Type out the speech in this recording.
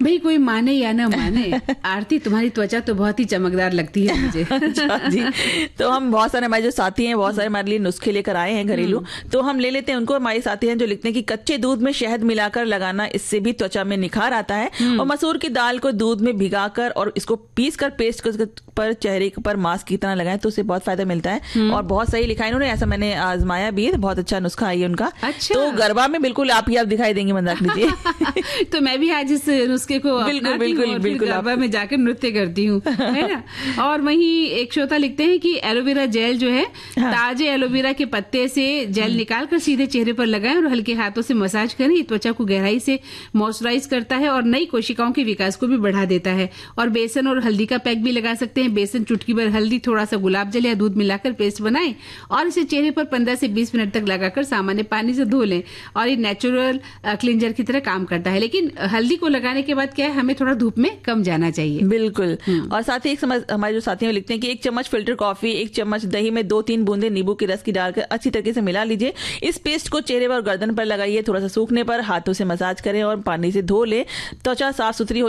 भाई कोई माने या ना माने, आरती तुम्हारी त्वचा तो बहुत ही चमकदार लगती है मुझे। अच्छा जी। तो हम बहुत सारे हमारे जो साथी हैं बहुत सारे हमारे लिए नुस्खे लेकर आए हैं घरेलू, तो हम ले लेते हैं उनको। हमारे साथी हैं जो लिखते हैं कि कच्चे दूध में शहद मिलाकर लगाना, इससे भी त्वचा में निखार आता है। और मसूर की दाल को दूध में भिगाकर और इसको पीसकर पेस्ट पर चेहरे पर मास्क की तरह लगाएं तो उससे बहुत फायदा मिलता है। और बहुत सही लिखा है इन्होंने, ऐसा मैंने आजमाया भी है, बहुत अच्छा नुस्खा है उनका। अच्छा। तो गरबा में बिल्कुल आप दिखाई देंगे मंदाकिनी जी। तो मैं भी आज इस नुस्खे को बिल्कुल गरबा में जाकर नृत्य करती हूँ, है ना। और वहीं एक श्रोता लिखते हैं कि एलोवेरा जेल जो है, ताजे एलोवेरा के पत्ते से जेल निकालकर सीधे चेहरे पर लगाएं और हल्के हाथों से मसाज करें। ये त्वचा को गहराई से मॉइस्चराइज करता है और नई कोशिकाओं के विकास को भी बढ़ा देता है। और बेसन और हल्दी का पैक भी लगा सकते हैं। बेसन, चुटकी भर हल्दी, थोड़ा सा गुलाब जल या दूध मिलाकर पेस्ट बनाएं और इसे चेहरे पर 15 से 20 मिनट तक लगाकर सामान्य पानी से धो लें। और ये नेचुरल क्लींजर की तरह काम करता है। लेकिन हल्दी को लगाने के बाद क्या है, हमें थोड़ा धूप में कम जाना चाहिए। बिल्कुल। और साथ ही हमारे जो साथी लिखते हैं कि 1 चम्मच फिल्टर कॉफी, 1 चम्मच दही में 2-3 बूंदे नींबू के रस की डालकर अच्छी तरीके से मिला लीजिए। इस पेस्ट को चेहरे पर और गर्दन पर लगाइए। थोड़ा सा सूखने पर हाथों से मसाज करें और पानी से धो ले। त्वचा साफ सुथरी हो